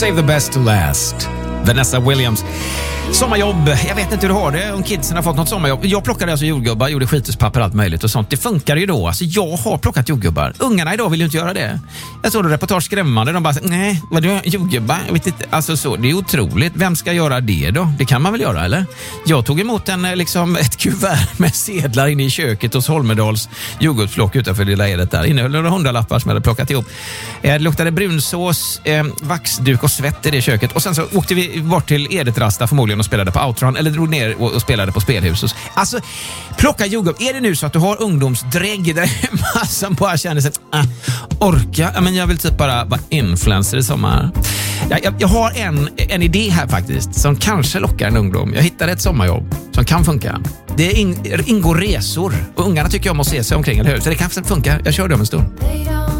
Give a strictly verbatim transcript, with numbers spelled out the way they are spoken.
Save the best to last. Vanessa Williams. Sommarjobb, jag vet inte hur du har det om kidsen har fått något sommarjobb. Jag plockade alltså jordgubbar, gjorde skituspapper, allt möjligt och sånt. Det funkar ju då, alltså jag har plockat jordgubbar. Ungarna idag vill ju inte göra det. Jag såg det reportage skrämmande, de bara, nej, vad du jordgubbar? Jag vet inte, alltså så, det är otroligt. Vem ska göra det då? Det kan man väl göra, eller? Jag tog emot en, liksom ett kuvert med sedlar inne i köket hos Holmedals jordgubbsflock utanför lilla Edet där. Innehöll några hundralappar som jag hade plockat ihop. Det luktade brunsås, eh, vaxduk och svett i det köket. Och sen så åkte vi bort till Edet-Rasta förmodligen och spelade på Outrun eller drog ner och, och spelade på spelhuset. Alltså, plocka jordgubb. Är det nu så att du har ungdomsdrägg där hemma som bara känner sig äh, orka? Ja, men jag vill typ bara vara influencer i sommar. Jag, jag, jag har en, en idé här faktiskt som kanske lockar en ungdom. Jag hittade ett sommarjobb som kan funka. Det in, ingår resor och ungarna tycker om att se sig omkring, eller hur? Så det kanske funkar. Jag kör dem en stund.